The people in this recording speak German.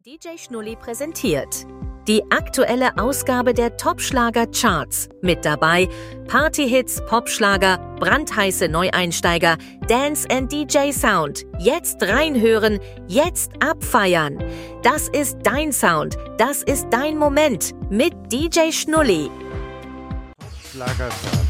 DJ Schnulli präsentiert die aktuelle Ausgabe der Top-Schlager-Charts. Mit dabei Partyhits, Popschlager, brandheiße Neueinsteiger, Dance and DJ Sound. Jetzt reinhören, jetzt abfeiern. Das ist dein Sound, das ist dein Moment mit DJ Schnulli. Schlagerchart.